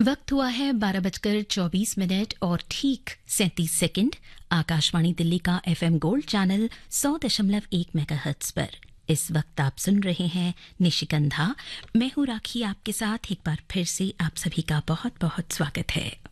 वक्त हुआ है 12:24 और ठीक 37 सेकंड। आकाशवाणी दिल्ली का एफएम गोल्ड चैनल 100.1 मेगाहर्ट्ज पर इस वक्त आप सुन रहे हैं निशिगंधा। मैं हूं राखी, आपके साथ एक बार फिर से आप सभी का बहुत बहुत स्वागत है।